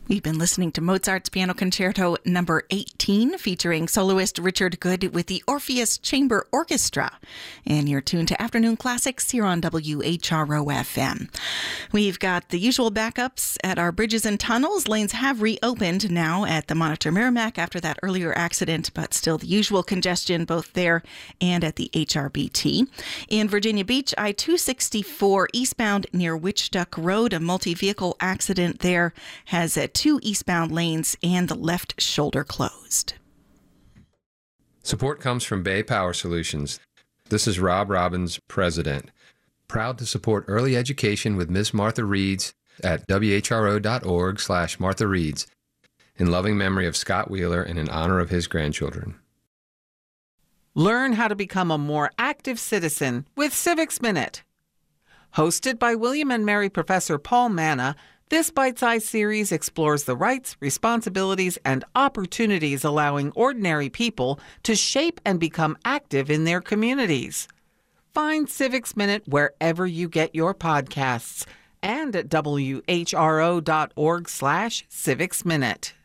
We've been listening to Mozart's Piano Concerto number 18, featuring soloist Richard Good with the Orpheus Chamber Orchestra. And you're tuned to Afternoon Classics here on WHRO-FM. We've got the usual backups at our bridges and tunnels. Lanes have reopened now at the Monitor Merrimack after that earlier accident, but still the usual congestion both there and at the HRBT. In Virginia Beach, I-264 eastbound near Witch Duck Road, a multi-vehicle accident there has 2 eastbound lanes and the left shoulder closed. Support comes from Bay Power Solutions. This is Rob Robbins, President. Proud to support early education with Ms. Martha Reeds at whro.org/Martha Reeds, in loving memory of Scott Wheeler and in honor of his grandchildren. Learn how to become a more active citizen with Civics Minute. Hosted by William and Mary Professor Paul Manna, this bite-sized series explores the rights, responsibilities, and opportunities allowing ordinary people to shape and become active in their communities. Find Civics Minute wherever you get your podcasts and at whro.org/Civics Minute.